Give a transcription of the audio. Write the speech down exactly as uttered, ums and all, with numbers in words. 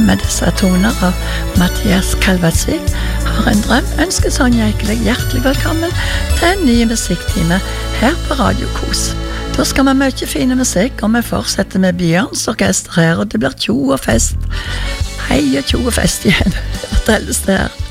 med disse toner av Mathias Kalvatsvik har en drøm, ønsker Sonja Eikeleg hjertelig velkommen til en ny musikktime her på Radio Kos. Da skal vi mye fine musikk, og vi fortsetter med Bjørns orkester her, og det blir tjo og fest. Hei og tjo og fest igjen, fortelles det her.